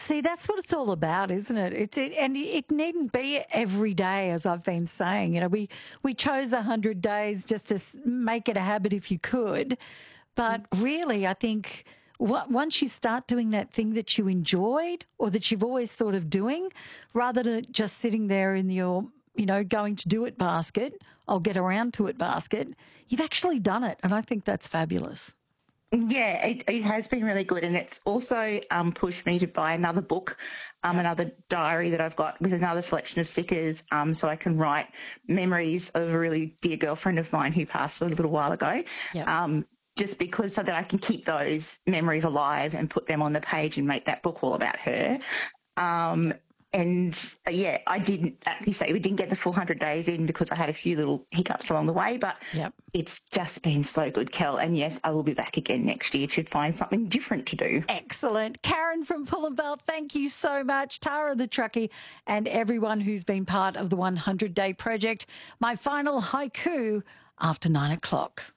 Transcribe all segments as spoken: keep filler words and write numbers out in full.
See, that's what it's all about, isn't it? It's it, and it needn't be every day, as I've been saying. You know, we we chose a hundred days just to make it a habit, if you could. But really, I think once you start doing that thing that you enjoyed or that you've always thought of doing, rather than just sitting there in your, you know, going to do it basket, I'll get around to it basket, you've actually done it. And I think that's fabulous. Yeah, it, it has been really good, and it's also um, pushed me to buy another book, um, yeah. another diary that I've got with another selection of stickers, um, so I can write memories of a really dear girlfriend of mine who passed a little while ago, yeah. um, just because so that I can keep those memories alive and put them on the page and make that book all about her. Um, And, uh, yeah, I didn't, you say, we didn't get the full one hundred days in because I had a few little hiccups along the way, but yep. it's just been so good, Kel. And, yes, I will be back again next year to find something different to do. Excellent. Karen from Pullenvale, thank you so much. Tara the truckie and everyone who's been part of the one hundred day project. My final haiku after nine o'clock.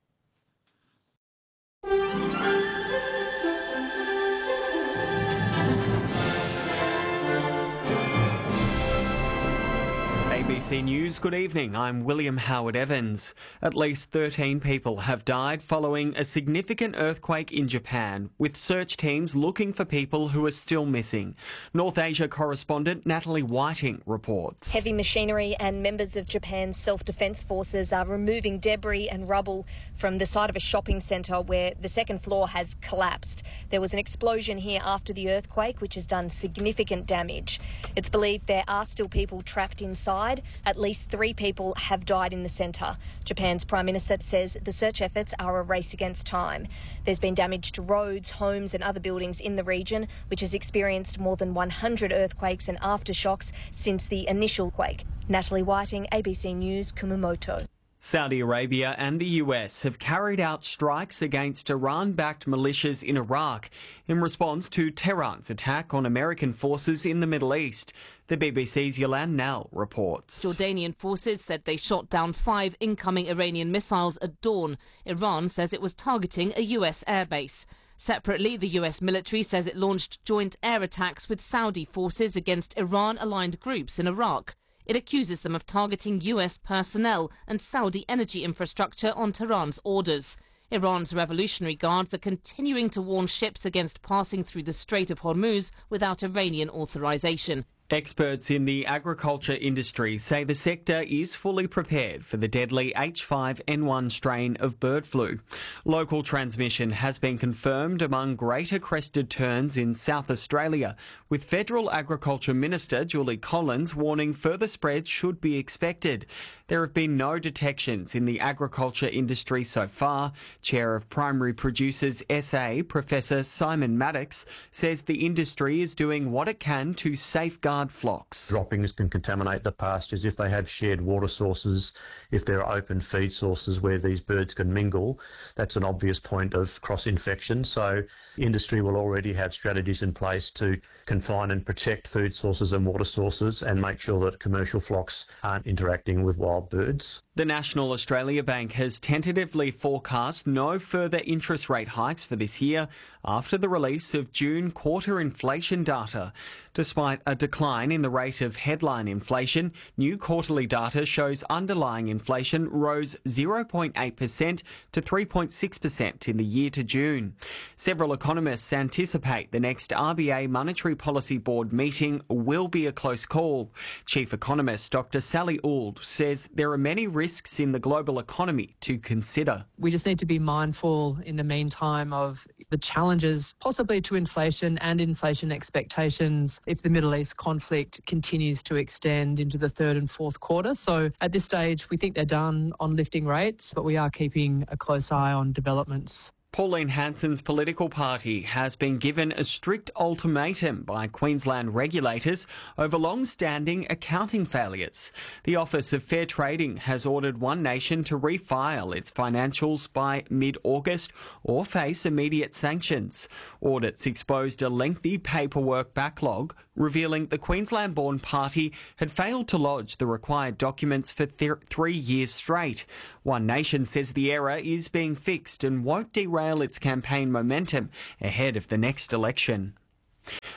A B C News, good evening. I'm William Howard Evans. At least thirteen people have died following a significant earthquake in Japan, with search teams looking for people who are still missing. North Asia correspondent Natalie Whiting reports. Heavy machinery and members of Japan's self-defence forces are removing debris and rubble from the side of a shopping centre where the second floor has collapsed. There was an explosion here after the earthquake, which has done significant damage. It's believed there are still people trapped inside. At least three people have died in the centre. Japan's Prime Minister says the search efforts are a race against time. There's been damage to roads, homes and other buildings in the region, which has experienced more than one hundred earthquakes and aftershocks since the initial quake. Natalie Whiting, A B C News, Kumamoto. Saudi Arabia and the U S have carried out strikes against Iran-backed militias in Iraq in response to Tehran's attack on American forces in the Middle East. The B B C's Yolande Nell reports. Jordanian forces said they shot down five incoming Iranian missiles at dawn. Iran says it was targeting a U S airbase. Separately, the U S military says it launched joint air attacks with Saudi forces against Iran-aligned groups in Iraq. It accuses them of targeting U S personnel and Saudi energy infrastructure on Tehran's orders. Iran's Revolutionary Guards are continuing to warn ships against passing through the Strait of Hormuz without Iranian authorization. Experts in the agriculture industry say the sector is fully prepared for the deadly H five N one strain of bird flu. Local transmission has been confirmed among greater crested terns in South Australia, with Federal Agriculture Minister Julie Collins warning further spread should be expected. There have been no detections in the agriculture industry so far. Chair of Primary Producers S A, Professor Simon Maddox, says the industry is doing what it can to safeguard flocks. Droppings can contaminate the pastures if they have shared water sources, if there are open feed sources where these birds can mingle. That's an obvious point of cross-infection. So industry will already have strategies in place to confine and protect food sources and water sources and make sure that commercial flocks aren't interacting with wild birds. The National Australia Bank has tentatively forecast no further interest rate hikes for this year after the release of June quarter inflation data. Despite a decline in the rate of headline inflation, new quarterly data shows underlying inflation rose zero point eight percent to three point six percent in the year to June. Several economists anticipate the next R B A Monetary Policy Board meeting will be a close call. Chief Economist Doctor Sally Auld says there are many risks in the global economy to consider. We just need to be mindful in the meantime of the challenges possibly to inflation and inflation expectations if the Middle East conflict continues to extend into the third and fourth quarter. So at this stage, we think they're done on lifting rates, but we are keeping a close eye on developments. Pauline Hanson's political party has been given a strict ultimatum by Queensland regulators over long-standing accounting failures. The Office of Fair Trading has ordered One Nation to refile its financials by mid-August or face immediate sanctions. Audits exposed a lengthy paperwork backlog, revealing the Queensland-born party had failed to lodge the required documents for th- three years straight. One Nation says the error is being fixed and won't derail its campaign momentum ahead of the next election.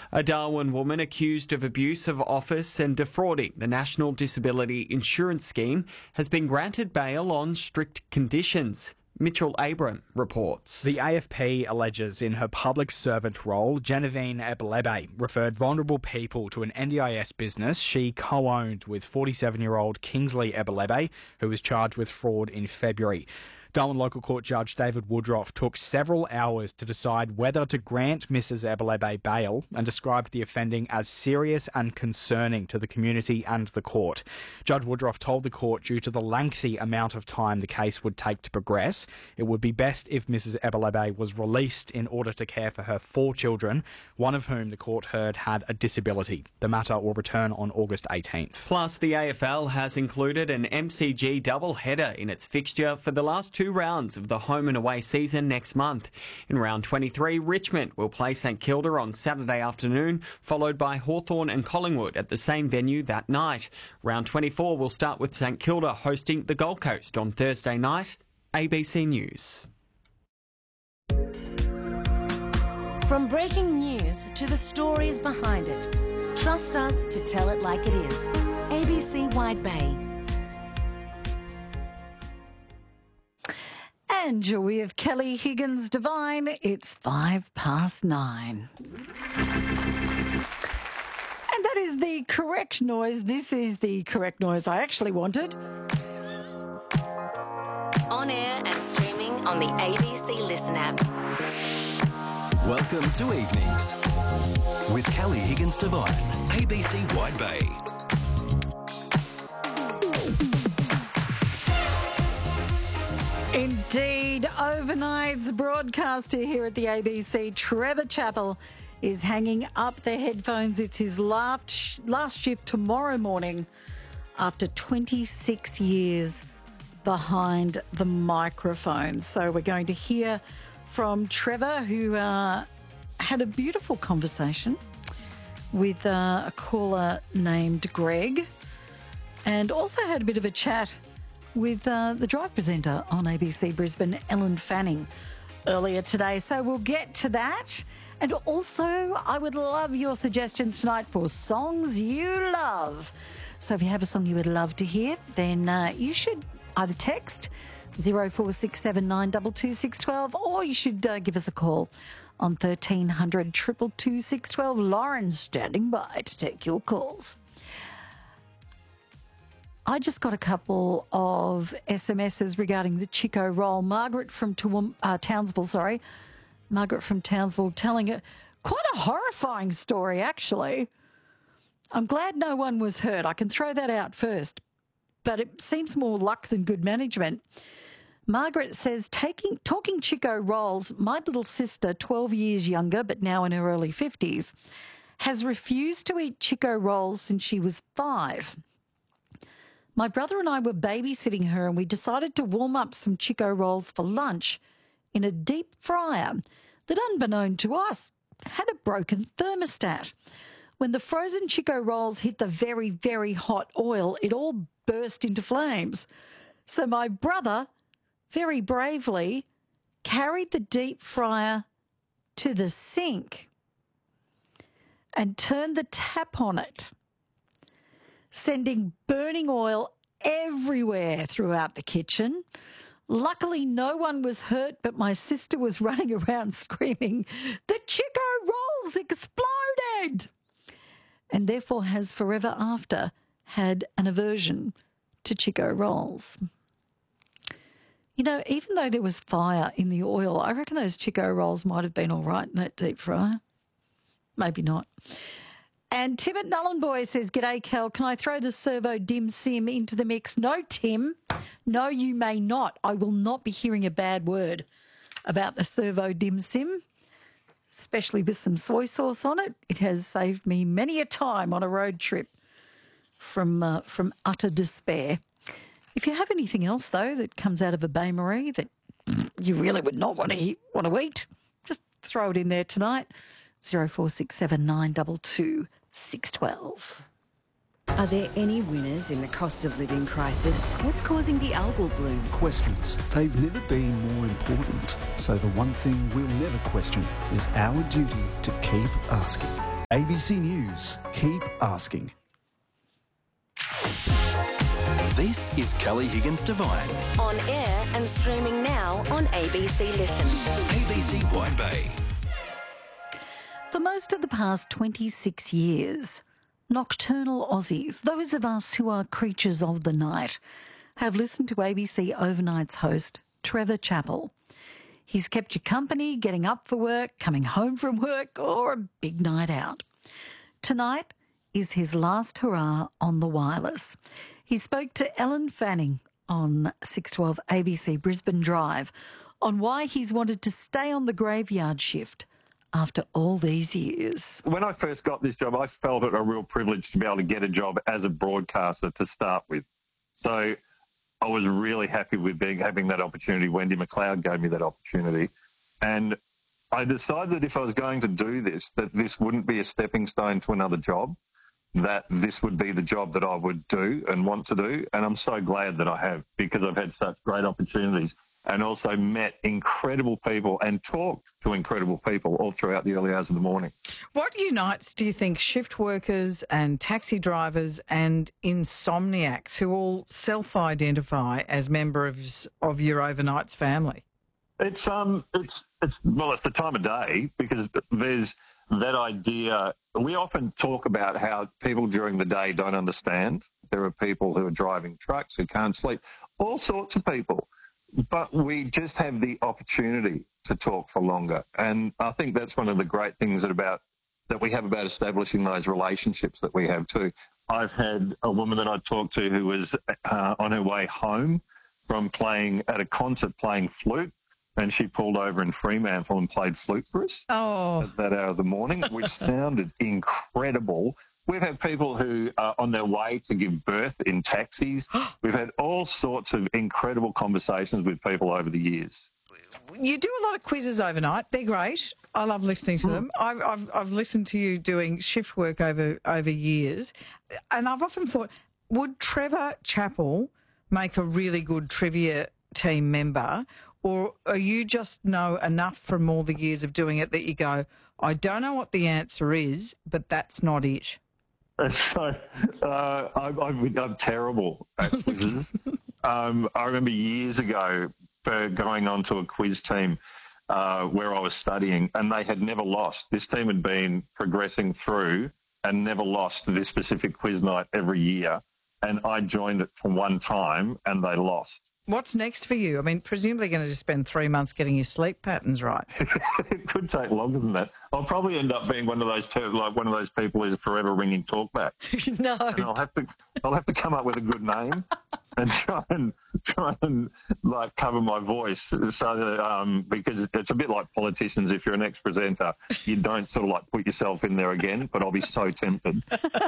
A Darwin woman accused of abuse of office and defrauding the National Disability Insurance Scheme has been granted bail on strict conditions. Mitchell Abram reports. The A F P alleges in her public servant role, Genevieve Ebelebe referred vulnerable people to an N D I S business she co-owned with forty-seven-year-old Kingsley Ebelebe, who was charged with fraud in February. Darwin Local Court Judge David Woodruff took several hours to decide whether to grant Missus Ebelebe bail and described the offending as serious and concerning to the community and the court. Judge Woodruff told the court due to the lengthy amount of time the case would take to progress, it would be best if Missus Ebelebe was released in order to care for her four children, one of whom the court heard had a disability. The matter will return on August eighteenth. Plus, the A F L has included an M C G double-header in its fixture for the last two rounds of the home and away season next month. In round twenty-three, Richmond will play St Kilda on Saturday afternoon, followed by Hawthorn and Collingwood at the same venue that night. Round twenty-four will start with St Kilda hosting the Gold Coast on Thursday night. A B C News. From breaking news to the stories behind it, trust us to tell it like it is. A B C Wide Bay. And you're with Kelly Higgins Devine. It's five past nine. And that is the correct noise. This is the correct noise I actually wanted. On air and streaming on the A B C Listen app. Welcome to Evenings with Kelly Higgins Devine, A B C Wide Bay. Indeed, overnight's broadcaster here at the A B C, Trevor Chappell, is hanging up the headphones. It's his last, last shift tomorrow morning after twenty-six years behind the microphone. So we're going to hear from Trevor, who uh, had a beautiful conversation with uh, a caller named Greg, and also had a bit of a chat with uh, the drive presenter on A B C Brisbane, Ellen Fanning, earlier today. So we'll get to that. And also, I would love your suggestions tonight for songs you love. So if you have a song you would love to hear, then uh, you should either text zero four six seven nine two two six one two, or you should uh, give us a call on thirteen hundred, two two two, six one two. Lauren's standing by to take your calls. I just got a couple of S M Ses regarding the Chico roll. Margaret from Toowoom, uh, Townsville, sorry. Margaret from Townsville telling it quite a horrifying story, actually. I'm glad no one was hurt. I can throw that out first. But it seems more luck than good management. Margaret says, taking talking Chico rolls, my little sister, twelve years younger, but now in her early fifties, has refused to eat Chico rolls since she was five. My brother and I were babysitting her, and we decided to warm up some Chico rolls for lunch in a deep fryer that, unbeknown to us, had a broken thermostat. When the frozen Chico rolls hit the very, very hot oil, it all burst into flames. So my brother, very bravely, carried the deep fryer to the sink and turned the tap on it, sending burning oil everywhere throughout the kitchen. Luckily, no one was hurt, but my sister was running around screaming, "The Chico rolls exploded!" and therefore has forever after had an aversion to Chico rolls. You know, even though there was fire in the oil, I reckon those Chico rolls might have been all right in that deep fryer. Maybe not. And Tim at Nullenboy says, "G'day, Kel. Can I throw the Servo Dim Sim into the mix?" No, Tim. No, you may not. I will not be hearing a bad word about the Servo Dim Sim, especially with some soy sauce on it. It has saved me many a time on a road trip from uh, from utter despair. If you have anything else, though, that comes out of a Bain Marie that you really would not want to eat, want to eat, just throw it in there tonight. zero four six seven nine two two six one two. Are there any winners in the cost of living crisis? What's causing the algal bloom? Questions. They've never been more important. So the one thing we'll never question is our duty to keep asking. A B C News. Keep asking. This is Kelly Higgins Devine. On air and streaming now on A B C Listen. A B C Wide Bay. For most of the past twenty-six years, nocturnal Aussies, those of us who are creatures of the night, have listened to A B C Overnight's host, Trevor Chappell. He's kept you company, getting up for work, coming home from work, or a big night out. Tonight is his last hurrah on the wireless. He spoke to Ellen Fanning on six twelve A B C Brisbane Drive on why he's wanted to stay on the graveyard shift after all these years. When I first got this job, I felt it a real privilege to be able to get a job as a broadcaster to start with. So I was really happy with being, having that opportunity. Wendy McLeod gave me that opportunity. And I decided that if I was going to do this, that this wouldn't be a stepping stone to another job, that this would be the job that I would do and want to do. And I'm so glad that I have, because I've had such great opportunities and also met incredible people and talked to incredible people all throughout the early hours of the morning. What unites, do you think, shift workers and taxi drivers and insomniacs who all self-identify as members of your Overnights family? It's um, it's it's well, it's the time of day, because there's that idea. We often talk about how people during the day don't understand. There are people who are driving trucks who can't sleep, all sorts of people. But we just have the opportunity to talk for longer. And I think that's one of the great things that about that we have about establishing those relationships that we have too. I've had a woman that I talked to who was uh, on her way home from playing at a concert playing flute, and she pulled over in Fremantle and played flute for us oh. at that hour of the morning, which sounded incredible. We've had people who are on their way to give birth in taxis. We've had all sorts of incredible conversations with people over the years. You do a lot of quizzes overnight. They're great. I love listening to them. I've, I've, I've listened to you doing shift work over, over years, and I've often thought, would Trevor Chappell make a really good trivia team member, or are you just know enough from all the years of doing it that you go, I don't know what the answer is, but that's not it? So uh, I'm, I'm, I'm terrible at quizzes. um, I remember years ago uh, going on to a quiz team uh, where I was studying, and they had never lost. This team had been progressing through and never lost this specific quiz night every year. And I joined it for one time, and they lost. What's next for you? I mean, presumably going to just spend three months getting your sleep patterns right. It could take longer than that. I'll probably end up being one of those two, like one of those people who's forever ringing talkback. No, and I'll have to, I'll have to come up with a good name and try and try and like cover my voice, so that um, because it's a bit like politicians. If you're an ex-presenter, you don't sort of like put yourself in there again. But I'll be so tempted.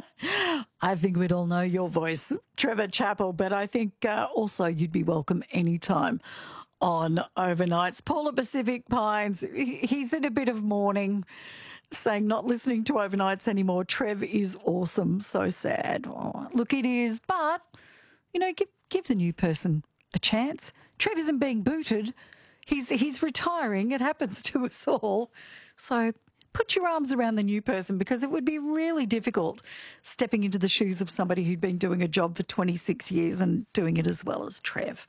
I think we'd all know your voice, Trevor Chappell, but I think uh, also you'd be welcome anytime on Overnights. Paula Pacific Pines, he's in a bit of mourning, saying not listening to Overnights anymore. Trev is awesome. So sad. Oh, look, it is, but, you know, give give the new person a chance. Trev isn't being booted. He's, he's retiring. It happens to us all. So put your arms around the new person, because it would be really difficult stepping into the shoes of somebody who'd been doing a job for twenty-six years and doing it as well as Trev.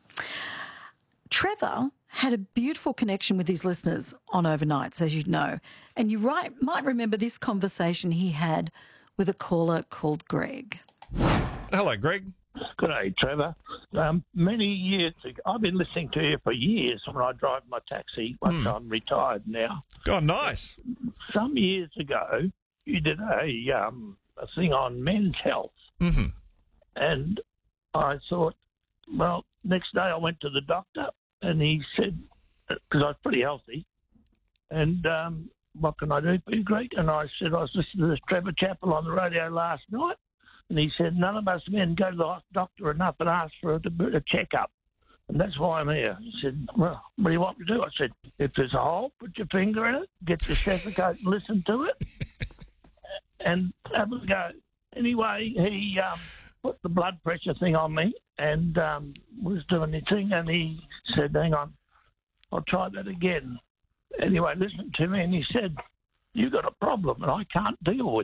Trevor had a beautiful connection with his listeners on Overnights, as you know, and you right, might remember this conversation he had with a caller called Greg. Hello, Greg. Good day, Trevor. Um, many years ago, I've been listening to you for years when I drive my taxi once mm. I'm retired now. Oh, nice. Some years ago, you did a, um, a thing on men's health. Mm-hmm. And I thought, well, next day I went to the doctor and he said, because I was pretty healthy, and um, what can I do for you, Greg? And I said, I was listening to this Trevor Chappell on the radio last night. And he said, none of us men go to the doctor enough and ask for a, a checkup. And that's why I'm here. He said, well, what do you want me to do? I said, if there's a hole, put your finger in it, get your stethoscope and listen to it, and have a go. Anyway, he um, put the blood pressure thing on me and um, was doing his thing, and he said, hang on, I'll try that again. Anyway, listen to me, and he said, you got a problem and I can't deal with